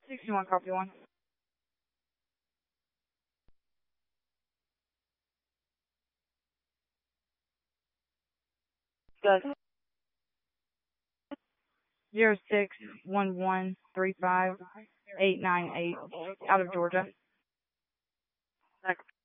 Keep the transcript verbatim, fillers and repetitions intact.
sixty-one, copy one. Good. Zero six one one three five eight nine eight out of Georgia.